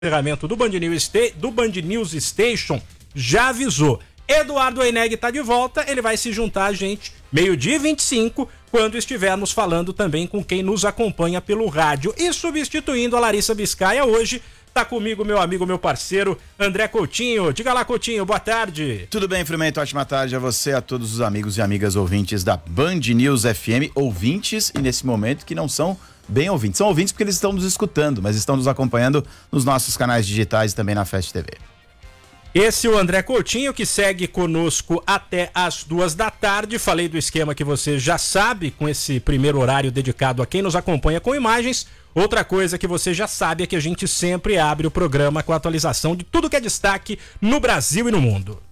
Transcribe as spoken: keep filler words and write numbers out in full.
encerramento do Band News, Sta- do Band News Station já avisou. Eduardo Oineg está de volta, ele vai se juntar a gente meio-dia e vinte e cinco, quando estivermos falando também com quem nos acompanha pelo rádio. E substituindo a Larissa Biscaia hoje, tá comigo meu amigo, meu parceiro, André Coutinho. Diga lá, Coutinho, boa tarde. Tudo bem, Frumento? Ótima tarde a você, a todos os amigos e amigas ouvintes da Band News F M, ouvintes e nesse momento que não são bem ouvintes. São ouvintes porque eles estão nos escutando, mas estão nos acompanhando nos nossos canais digitais e também na Fast T V. Esse é o André Coutinho, que segue conosco até as duas da tarde. Falei do esquema que você já sabe, com esse primeiro horário dedicado a quem nos acompanha com imagens. Outra coisa que você já sabe é que a gente sempre abre o programa com a atualização de tudo que é destaque no Brasil e no mundo.